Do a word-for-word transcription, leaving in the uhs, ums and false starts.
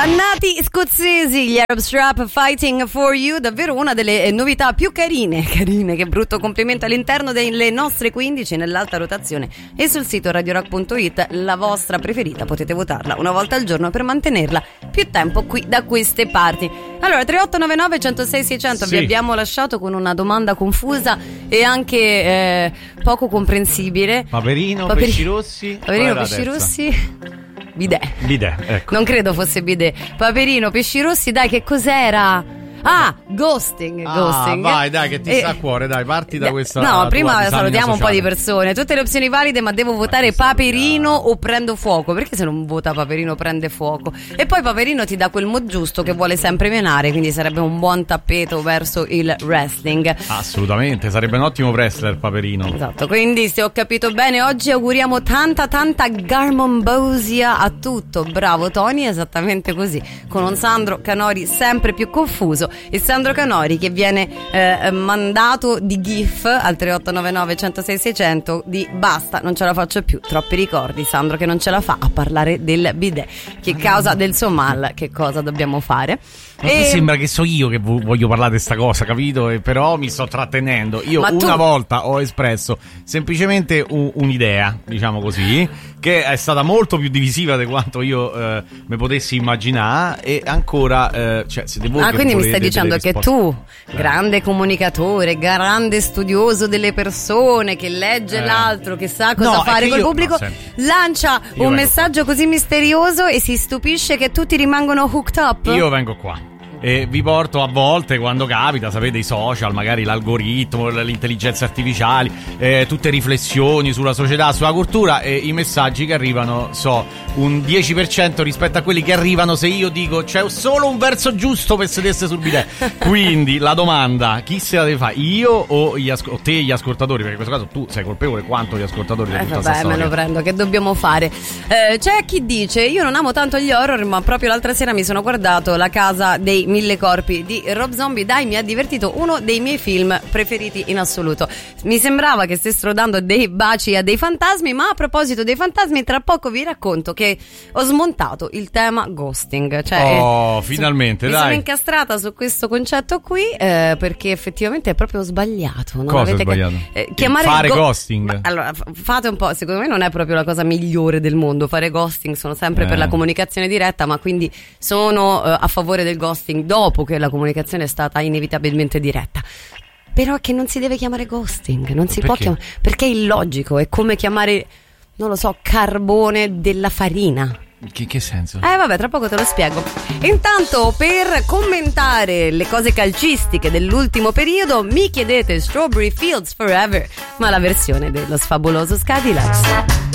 Dannati scozzesi, gli Arab Strap Fighting for You, davvero una delle novità più carine, carine, che brutto complimento, all'interno delle nostre quindici nell'alta rotazione e sul sito radio rock punto it, la vostra preferita, potete votarla una volta al giorno per mantenerla più tempo qui da queste parti. Allora, tre otto nove nove uno zero sei sei zero zero, sì. Vi abbiamo lasciato con una domanda confusa e anche eh, poco comprensibile. Paperino, Paperi- pesci rossi. Paperino, pesci rossi. Bidet. Bidet, ecco. Non credo fosse bidet. Paperino, pesci rossi, dai, che cos'era? Ah, ghosting, ah, ghosting. Vai, dai, che ti e... sta a cuore, dai, parti da questa. No, prima sociale. salutiamo un po' di persone. Tutte le opzioni valide, ma devo votare Paperino o prendo fuoco. Perché se non vota Paperino prende fuoco? E poi Paperino ti dà quel mod giusto che vuole sempre menare, quindi sarebbe un buon tappeto verso il wrestling. Assolutamente, sarebbe un ottimo wrestler Paperino. Esatto, quindi se ho capito bene, oggi auguriamo tanta tanta garmonbosia a tutto. Bravo Tony, esattamente così. Con un Sandro Canori sempre più confuso. Il Sandro Canori che viene eh, mandato di gif al tre otto nove nove uno zero sei sei zero zero di basta, non ce la faccio più, troppi ricordi. Sandro che non ce la fa a parlare del bidet, che causa del suo mal, che cosa dobbiamo fare? Ma e... sembra che so io che voglio parlare di sta cosa, capito? E però mi sto trattenendo. Io Ma una tu... volta ho espresso semplicemente un, un'idea, diciamo così, che è stata molto più divisiva di quanto io eh, mi potessi immaginare. E ancora eh, cioè, siete voi ah, che quindi mi stai dicendo che tu, eh. grande comunicatore, grande studioso delle persone, che legge eh. l'altro, che sa cosa no, fare col io... pubblico, no, lancia io un messaggio qua. così misterioso e si stupisce che tutti rimangono hooked up? Io vengo qua e vi porto a volte, quando capita, sapete, i social, magari l'algoritmo, l'intelligenza artificiale, eh, tutte riflessioni sulla società, sulla cultura, e i messaggi che arrivano so un dieci per cento rispetto a quelli che arrivano se io dico c'è solo un verso giusto per sedersi sul bidet. Quindi la domanda, chi se la deve fare, io o, gli asco- o te gli ascoltatori? Perché in questo caso tu sei colpevole quanto gli ascoltatori di eh, tutta vabbè, me lo prendo, che dobbiamo fare? Eh, c'è chi dice io non amo tanto gli horror, ma proprio l'altra sera mi sono guardato La casa dei mille corpi di Rob Zombie, dai, mi ha divertito, uno dei miei film preferiti in assoluto. Mi sembrava che stessero dando dei baci a dei fantasmi, ma a proposito dei fantasmi, tra poco vi racconto che ho smontato il tema ghosting, cioè oh eh, finalmente mi dai. sono incastrata su questo concetto qui eh, perché effettivamente è proprio sbagliato, non cosa avete è sbagliato? Che, eh, chiamare fare go- ghosting. Ma, allora fate un po', secondo me non è proprio la cosa migliore del mondo fare ghosting, sono sempre eh. per la comunicazione diretta, ma quindi sono eh, a favore del ghosting dopo che la comunicazione è stata inevitabilmente diretta. Però che non si deve chiamare ghosting, non si perché? può chiamare, perché è illogico, è come chiamare, non lo so, carbone della farina. Che, che senso? Eh vabbè, tra poco te lo spiego. Intanto, per commentare le cose calcistiche dell'ultimo periodo, mi chiedete Strawberry Fields Forever, ma la versione dello sfabuloso Cadillacs.